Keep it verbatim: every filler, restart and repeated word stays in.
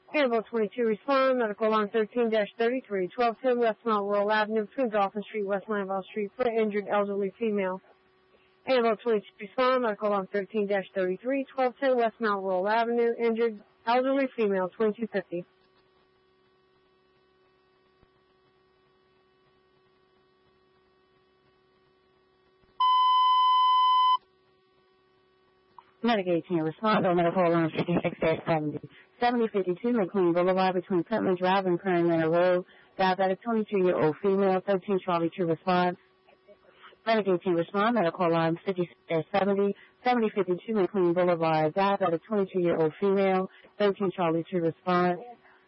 Annabelle twenty-two, respond. Medical line thirteen thirty-three, twelve ten West Mount Rural Avenue, between Dolphin Street, West Lanville Street, for injured elderly female. Annabelle twenty-two, respond. Medical line thirteen thirty-three, twelve ten West Mount Rural Avenue, injured elderly female, twenty-two fifty. Medicaid team respond on medical line fifty-six seventy. seventy fifty-two McLean Boulevard between Putman Drive and Prairie Manor Road. Diabetic twenty-two-year-old female, thirteen Charlie to respond. Medicaid team respond, medical line fifty-six seventy. seventy fifty-two McLean Boulevard. Diabetic twenty-two-year-old female, thirteen Charlie to respond.